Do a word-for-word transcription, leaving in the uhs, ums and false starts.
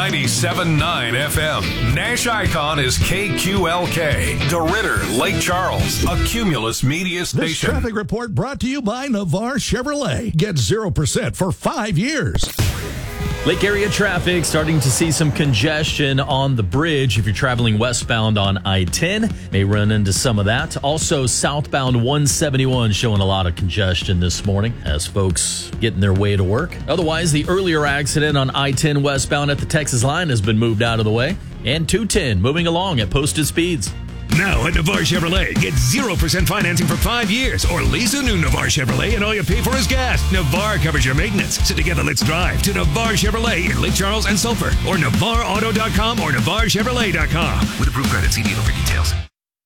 ninety-seven point nine F M. Nash Icon is K Q L K. DeRidder, Lake Charles, a Cumulus media station. This traffic report brought to you by Navarre Chevrolet. Get zero percent for five years. Lake area traffic starting to see some congestion on the bridge. If you're traveling westbound on I ten, may run into some of that. Also, southbound one seventy-one showing a lot of congestion this morning as folks getting their way to work. Otherwise, the earlier accident on I ten westbound at the Texas line has been moved out of the way. And two ten moving along at posted speeds. Now at Navarre Chevrolet, get zero percent financing for five years or lease a new Navarre Chevrolet and all you pay for is gas. Navarre covers your maintenance. So together, let's drive to Navarre Chevrolet in Lake Charles and Sulphur or Navarre Auto dot com or Navarre Chevrolet dot com. With approved credit, see dealer for details.